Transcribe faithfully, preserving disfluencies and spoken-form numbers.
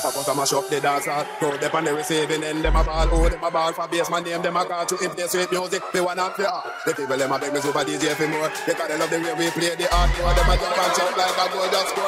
I was a mash up the dance hall. Crowd up on the receiving end, them a ball. Oh, them a ball for bass, my name, them a call to if they sweet music. They wanna fear. The people them a beg me super D J for more. Because they love the way we play the art. Them a jump and shout like a gold dust.